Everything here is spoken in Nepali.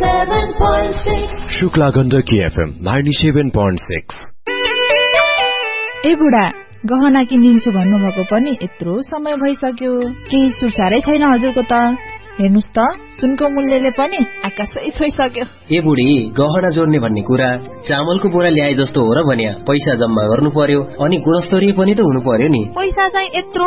शुक्ला गण्डकी FM 97.6। ए बुढा, गहना किनिदिन्छु भन्नुभएको पनि यत्रो समय भइसक्यो, केही सुसारै छैन हजुरको त। हेर्नुस् त, सुनको मूल्यले पनि आकाशै छोइसक्यो। ए बुढी, गहना जोड्ने भन्ने कुरा चामलको बोरा ल्याए जस्तो हो र भनिया। पैसा जम्मा गर्नु पर्यो अनि गुणस्तरीय पनि त हुनु पर्यो नि। पैसा चाहिँ यत्रो